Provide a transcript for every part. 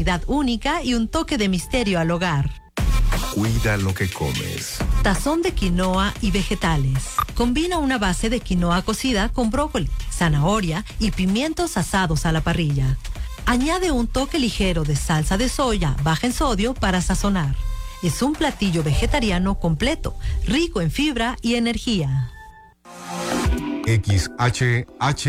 unidad única y un toque de misterio al hogar. Cuida lo que comes. Tazón de quinoa y vegetales. Combina una base de quinoa cocida con brócoli, zanahoria y pimientos asados a la parrilla. Añade un toque ligero de salsa de soya baja en sodio para sazonar. Es un platillo vegetariano completo, rico en fibra y energía. XHHGR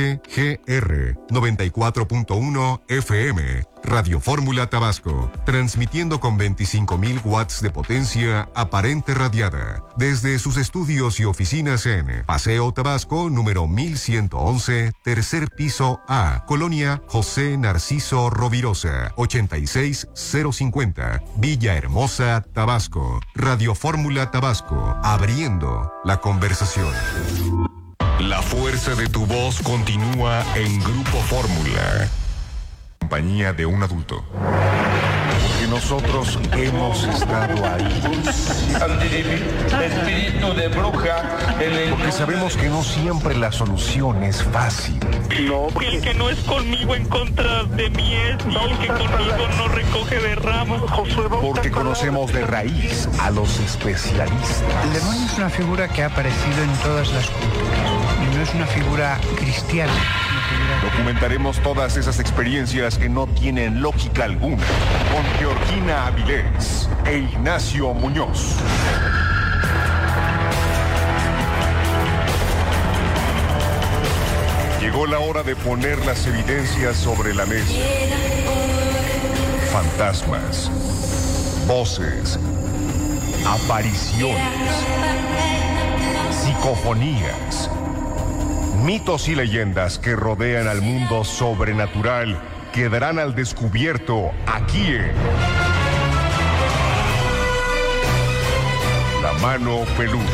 94.1 FM, Radio Fórmula Tabasco, transmitiendo con 25.000 watts de potencia aparente radiada, desde sus estudios y oficinas en Paseo Tabasco, número 1111, tercer piso A, Colonia José Narciso Rovirosa, 86050, Villahermosa, Tabasco. Radio Fórmula Tabasco, abriendo la conversación. La fuerza de tu voz continúa en Grupo Fórmula. Compañía de un adulto. Porque nosotros hemos estado ahí. Espíritu de bruja. Porque sabemos que no siempre la solución es fácil. No, el que no es conmigo en contra de mí es, y el que conmigo no recoge de ramas. Porque conocemos de raíz a los especialistas. El demonio es una figura que ha aparecido en todas las culturas y no es una figura cristiana. Documentaremos todas esas experiencias que no tienen lógica alguna con Georgina Avilés e Ignacio Muñoz. Llegó la hora de poner las evidencias sobre la mesa. Fantasmas, voces, apariciones, psicofonías, mitos y leyendas que rodean al mundo sobrenatural quedarán al descubierto aquí en La Mano Peluda.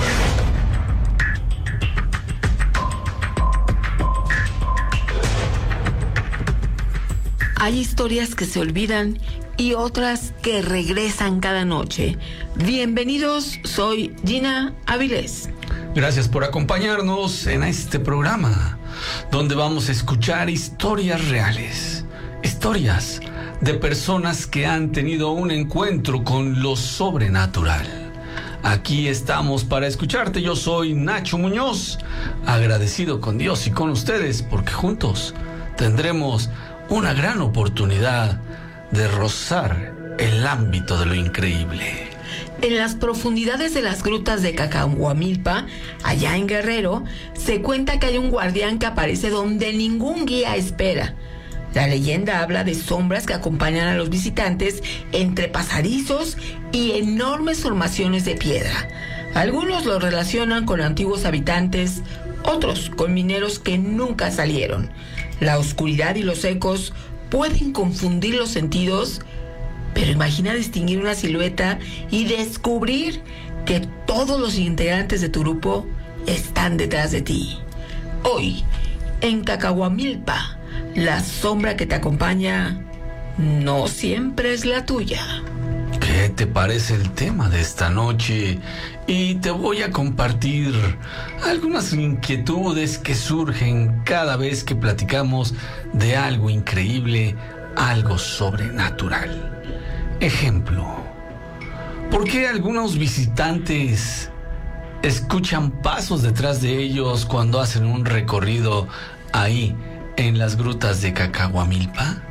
Hay historias que se olvidan y otras que regresan cada noche. Bienvenidos, soy Gina Avilés. Gracias por acompañarnos en este programa, donde vamos a escuchar historias reales, historias de personas que han tenido un encuentro con lo sobrenatural. Aquí estamos para escucharte. Yo soy Nacho Muñoz, agradecido con Dios y con ustedes, porque juntos tendremos una gran oportunidad de rozar el ámbito de lo increíble. En las profundidades de las grutas de Cacahuamilpa, allá en Guerrero, se cuenta que hay un guardián que aparece donde ningún guía espera. La leyenda habla de sombras que acompañan a los visitantes entre pasadizos y enormes formaciones de piedra. Algunos lo relacionan con antiguos habitantes, otros con mineros que nunca salieron. La oscuridad y los ecos pueden confundir los sentidos, pero imagina distinguir una silueta y descubrir que todos los integrantes de tu grupo están detrás de ti. Hoy, en Cacahuamilpa, la sombra que te acompaña no siempre es la tuya. ¿Qué te parece el tema de esta noche? Y te voy a compartir algunas inquietudes que surgen cada vez que platicamos de algo increíble, algo sobrenatural. Ejemplo, ¿por qué algunos visitantes escuchan pasos detrás de ellos cuando hacen un recorrido ahí en las grutas de Cacahuamilpa?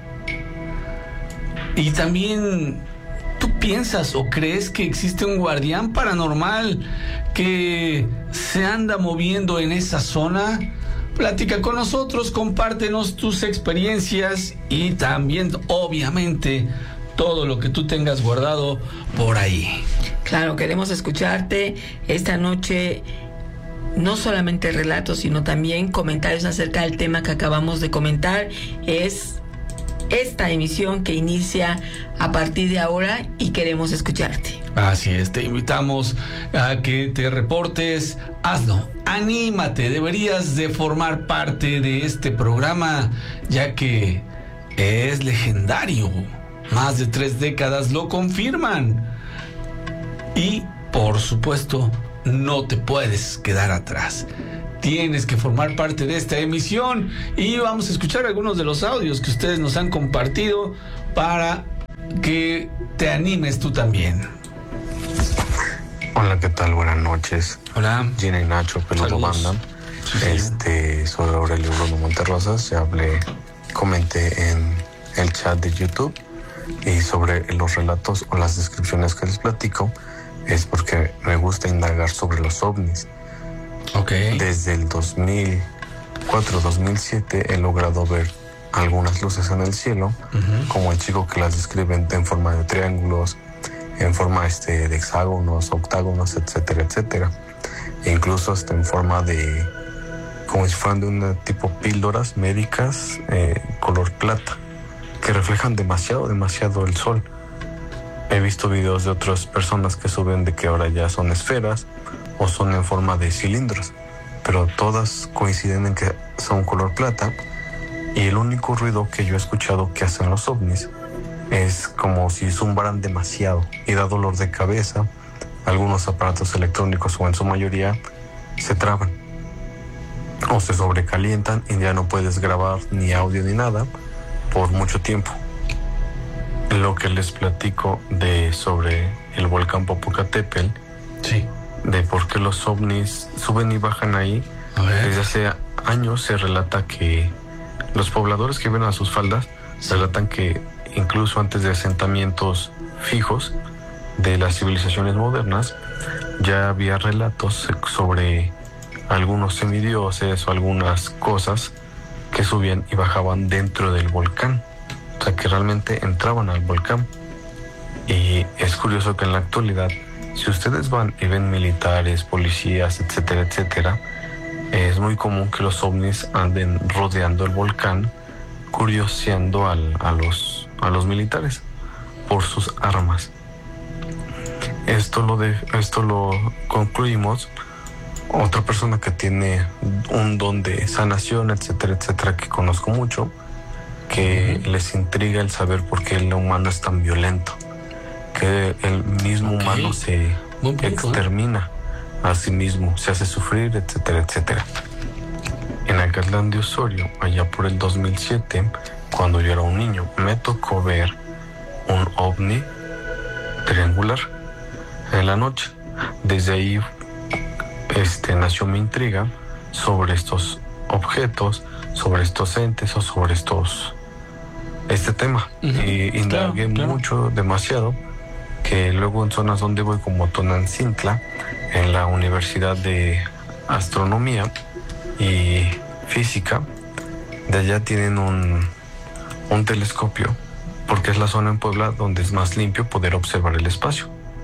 Y también, ¿tú piensas o crees que existe un guardián paranormal que se anda moviendo en esa zona? Platica con nosotros, compártenos tus experiencias y también, obviamente, todo lo que tú tengas guardado por ahí. Claro, queremos escucharte esta noche. No solamente relatos, sino también comentarios acerca del tema que acabamos de comentar. Es esta emisión que inicia a partir de ahora y queremos escucharte. Así es, te invitamos a que te reportes, hazlo, anímate, deberías de formar parte de este programa, ya que es legendario, más de 3 décadas lo confirman, y por supuesto no te puedes quedar atrás. Tienes que formar parte de esta emisión y vamos a escuchar algunos de los audios que ustedes nos han compartido para que te animes tú también. Hola, ¿qué tal? Buenas noches. Hola. Gina y Nacho, Peludo Banda. Soy Aurelio Bruno Monterrosas. Ya comenté en el chat de YouTube, y sobre los relatos o las descripciones que les platico es porque me gusta indagar sobre los ovnis. Desde el 2004-2007 he logrado ver algunas luces en el cielo, como el chico que las describe en forma de triángulos, en forma de hexágonos, octágonos, etcétera, etcétera. E incluso hasta en forma de, como si fueran de un tipo píldoras médicas color plata, que reflejan demasiado el sol. He visto videos de otras personas que suben de que ahora ya son esferas o son en forma de cilindros, pero todas coinciden en que son color plata, y el único ruido que yo he escuchado que hacen los ovnis es como si zumbaran demasiado y da dolor de cabeza. Algunos aparatos electrónicos, o en su mayoría, se traban o se sobrecalientan y ya no puedes grabar ni audio ni nada por mucho tiempo. Lo que les platico sobre el volcán Popocatépetl, de por qué los ovnis suben y bajan ahí, desde hace años se relata que los pobladores que ven a sus faldas relatan que incluso antes de asentamientos fijos de las civilizaciones modernas, ya había relatos sobre algunos semidioses o algunas cosas que subían y bajaban dentro del volcán, o sea, que realmente entraban al volcán. Y es curioso que en la actualidad, si ustedes van y ven militares, policías, etcétera, etcétera, es muy común que los ovnis anden rodeando el volcán, curioseando a los militares por sus armas. Esto lo concluimos. Otra persona que tiene un don de sanación, etcétera, etcétera, que conozco mucho, que les intriga el saber por qué el humano es tan violento, que el mismo humano se extermina a sí mismo, se hace sufrir, etcétera, etcétera. En Acatlán de Osorio, allá por el 2007, cuando yo era un niño, me tocó ver un ovni triangular en la noche. Desde ahí nació mi intriga sobre estos objetos, sobre estos entes o sobre este tema. Y indagué mucho, demasiado, que luego en zonas donde voy, como Tonancintla, en la Universidad de Astronomía y Física, de allá tienen un telescopio, porque es la zona en Puebla donde es más limpio poder observar el espacio.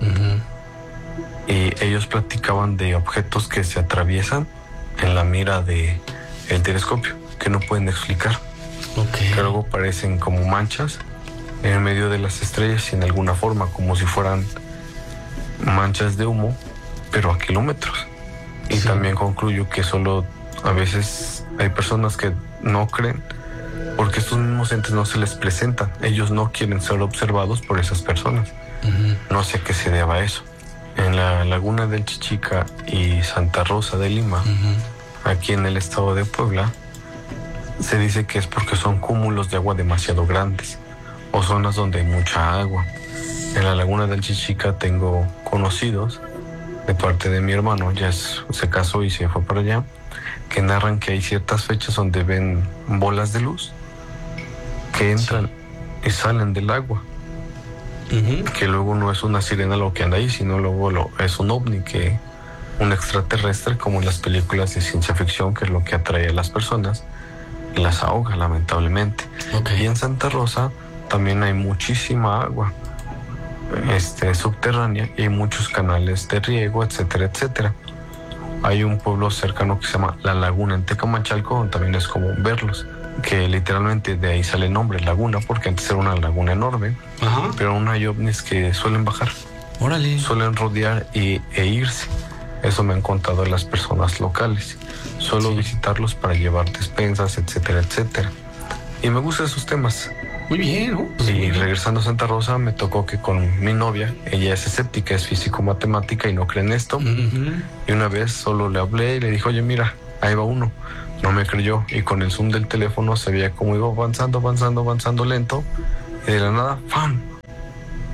Y ellos platicaban de objetos que se atraviesan en la mira del telescopio, que no pueden explicar, que luego parecen como manchas en medio de las estrellas y en alguna forma como si fueran manchas de humo, pero a kilómetros. Y también concluyo que solo a veces hay personas que no creen porque estos mismos entes no se les presentan, ellos no quieren ser observados por esas personas. No sé a qué se deba eso. En la laguna del Chichica y Santa Rosa de Lima, aquí en el estado de Puebla, se dice que es porque son cúmulos de agua demasiado grandes o zonas donde hay mucha agua. En la laguna del Chichica tengo conocidos de parte de mi hermano, se casó y se fue para allá, que narran que hay ciertas fechas donde ven bolas de luz que entran y salen del agua. Que luego no es una sirena lo que anda ahí, sino luego es un ovni, un extraterrestre, como en las películas de ciencia ficción, que es lo que atrae a las personas y las ahoga, lamentablemente. Y en Santa Rosa también hay muchísima agua subterránea y hay muchos canales de riego, etcétera, etcétera. Hay un pueblo cercano que se llama La Laguna en Tecamachalco, donde también es común verlos, que literalmente de ahí sale el nombre Laguna, porque antes era una laguna enorme. Pero aún hay ovnis que suelen bajar, suelen rodear e irse. Eso me han contado las personas locales. Suelo visitarlos para llevar despensas, etcétera, etcétera. Y me gustan esos temas. Muy bien, ¿no? Pues y regresando a Santa Rosa, me tocó que con mi novia, ella es escéptica, es físico-matemática y no cree en esto. Y una vez solo le hablé y le dije, oye, mira, ahí va uno. No me creyó, y con el zoom del teléfono se veía como iba avanzando lento, y de la nada, ¡fam!,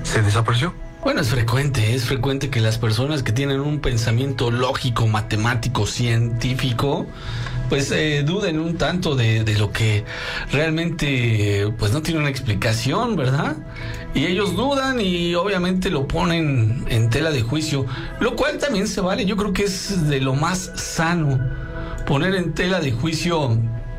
se desapareció. Bueno, es frecuente que las personas que tienen un pensamiento lógico, matemático, científico, pues duden un tanto de lo que realmente pues no tiene una explicación, ¿verdad? Y ellos dudan y obviamente lo ponen en tela de juicio, lo cual también se vale. Yo creo que es de lo más sano poner en tela de juicio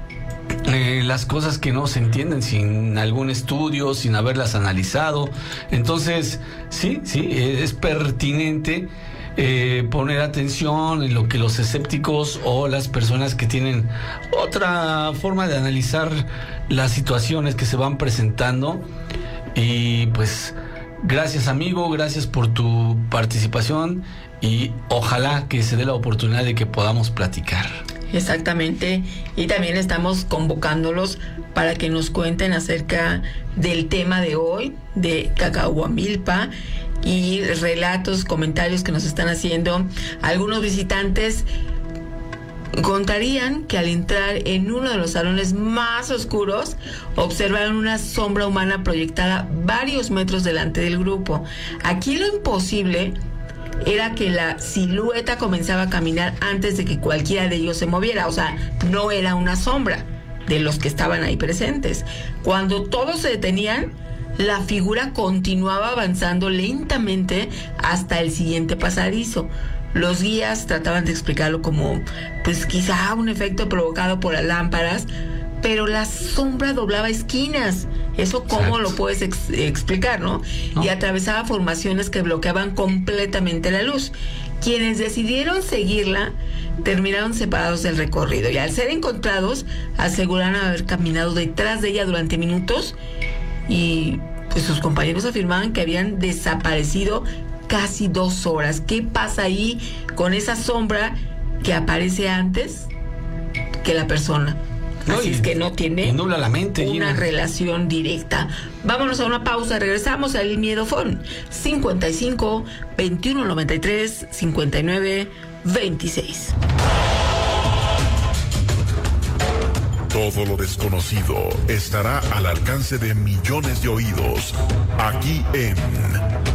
las cosas que no se entienden sin algún estudio, sin haberlas analizado. Entonces, sí, es pertinente poner atención en lo que los escépticos o las personas que tienen otra forma de analizar las situaciones que se van presentando. Y pues, gracias amigo, gracias por tu participación y ojalá que se dé la oportunidad de que podamos platicar. Exactamente, y también estamos convocándolos para que nos cuenten acerca del tema de hoy, de Cacahuamilpa, y relatos, comentarios que nos están haciendo. Algunos visitantes contarían que al entrar en uno de los salones más oscuros, observaron una sombra humana proyectada varios metros delante del grupo. Aquí lo imposible era que la silueta comenzaba a caminar antes de que cualquiera de ellos se moviera, o sea, no era una sombra de los que estaban ahí presentes. Cuando todos se detenían, la figura continuaba avanzando lentamente hasta el siguiente pasadizo. Los guías trataban de explicarlo como, pues quizá un efecto provocado por las lámparas, pero la sombra doblaba esquinas. Eso cómo lo puedes explicar, ¿no? Y atravesaba formaciones que bloqueaban completamente la luz. Quienes decidieron seguirla terminaron separados del recorrido y al ser encontrados aseguraron haber caminado detrás de ella durante minutos y pues sus compañeros afirmaban que habían desaparecido casi 2 horas. ¿Qué pasa ahí con esa sombra que aparece antes que la persona? Así es que no tiene la mente, una Gina. relación directa. Vámonos a una pausa, regresamos al Miedo Phone 55 21 93 59 26. Todo lo desconocido estará al alcance de millones de oídos aquí en